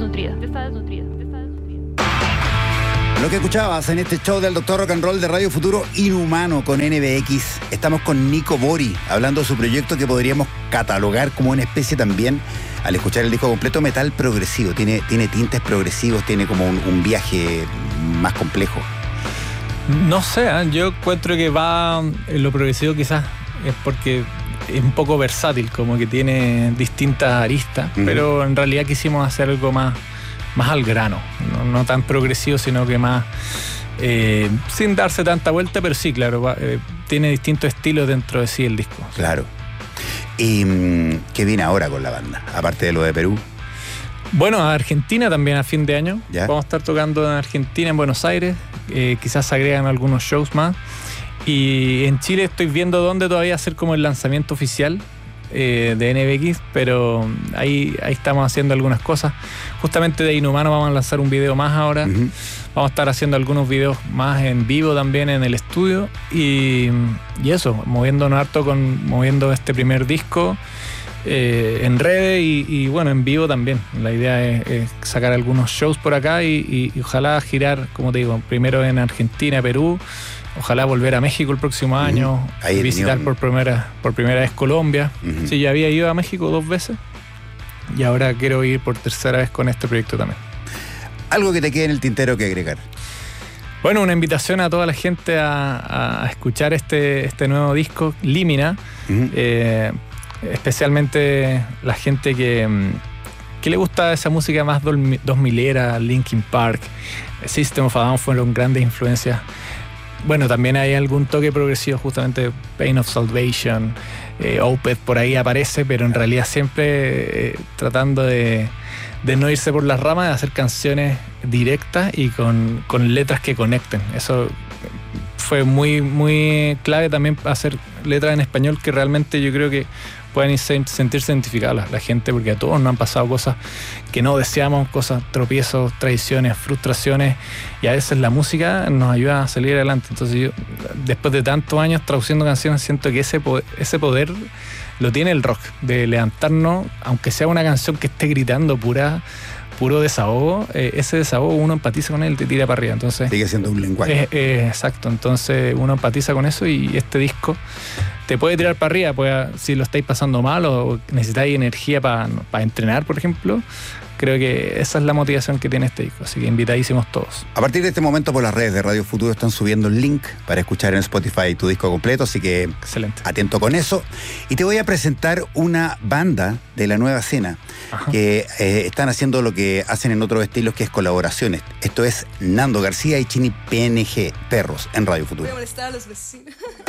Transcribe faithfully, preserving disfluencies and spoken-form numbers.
desnutrida, ya está desnutrida, ya está desnutrida. Lo que escuchabas en este show del Doctor Rock and Roll de Radio Futuro, Inhumano con N B X. Estamos con Nico Bori, hablando de su proyecto que podríamos catalogar como una especie también, al escuchar el disco completo, metal progresivo. Tiene, tiene tintes progresivos, tiene como un, un viaje más complejo. No sé, ¿eh? Yo encuentro que va en lo progresivo quizás es porque es un poco versátil, como que tiene distintas aristas, uh-huh. pero en realidad quisimos hacer algo más, más al grano, no, no tan progresivo, sino que más eh, sin darse tanta vuelta, pero sí, claro, va, eh, tiene distintos estilos dentro de sí el disco. Claro. ¿Y qué viene ahora con la banda, aparte de lo de Perú? Bueno, a Argentina también a fin de año. ¿Ya? Vamos a estar tocando en Argentina, en Buenos Aires. Eh, quizás se agregan algunos shows más. Y en Chile estoy viendo dónde todavía hacer como el lanzamiento oficial eh, de N B X, pero ahí, ahí estamos haciendo algunas cosas. Justamente de Inhumano vamos a lanzar un video más ahora. Uh-huh. Vamos a estar haciendo algunos videos más en vivo también en el estudio. Y, y eso, moviéndonos harto con moviendo este primer disco. Eh, en redes y, y bueno, en vivo también. La idea es, es sacar algunos shows por acá y, y, y ojalá girar, como te digo, primero en Argentina, Perú, ojalá volver a México el próximo año, uh-huh. visitar un... por primera por primera vez Colombia. Uh-huh. Sí, ya había ido a México dos veces y ahora quiero ir por tercera vez con este proyecto también. ¿Algo que te quede en el tintero que agregar? Bueno, una invitación a toda la gente a, a escuchar este, este nuevo disco, Límina. Uh-huh. eh, especialmente la gente que, que le gusta esa música más dos milera, Linkin Park, System of a Down fueron grandes influencias. Bueno, también hay algún toque progresivo, justamente Pain of Salvation, eh, Opeth por ahí aparece, pero en realidad siempre eh, tratando de, de no irse por las ramas, de hacer canciones directas y con, con letras que conecten. Eso fue muy, muy clave también, hacer letras en español que realmente yo creo que pueden sentirse identificadas la, la gente, porque a todos nos han pasado cosas que no deseamos, cosas, tropiezos, traiciones, frustraciones, y a veces la música nos ayuda a salir adelante. Entonces yo, después de tantos años traduciendo canciones, siento que ese poder, ese poder lo tiene el rock, de levantarnos, aunque sea una canción que esté gritando pura puro desahogo, eh, ese desahogo uno empatiza con él, te tira para arriba. Entonces sigue siendo un lenguaje. Eh, eh, exacto, entonces uno empatiza con eso y este disco te puede tirar para arriba, puede, si lo estáis pasando mal o necesitáis energía para pa entrenar, por ejemplo. Creo que esa es la motivación que tiene este disco, así que invitadísimos todos. A partir de este momento, por las redes de Radio Futuro están subiendo el link para escuchar en Spotify tu disco completo, así que excelente, atento con eso. Y te voy a presentar una banda de la nueva escena. Ajá. Que eh, están haciendo lo que hacen en otros estilos, que es colaboraciones. Esto es Nando García y Chini P N G, Perros, en Radio Futuro. Voy a molestar a los vecinos.